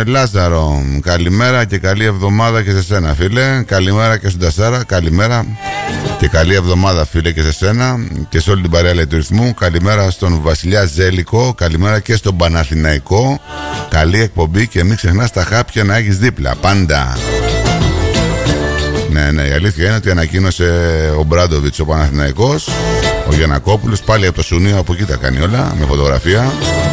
Λάζαρο, καλημέρα και καλή εβδομάδα και σε σένα, φίλε. Καλημέρα και στον Τασάρα, καλημέρα και καλή εβδομάδα, φίλε, και σε σένα και σε όλη την παρέα του ρυθμού. Καλημέρα στον Βασιλιά Ζέλικο, καλημέρα και στον Παναθηναϊκό. Καλή εκπομπή και μην ξεχνάς τα χάπια να έχεις δίπλα, πάντα. Ναι, η αλήθεια είναι ότι ανακοίνωσε ο Μπράντοβιτς, ο Παναθηναϊκός, ο Γιαννακόπουλος, πάλι από το Σουνίο, από εκεί τα κάνει όλα, με φωτογραφία.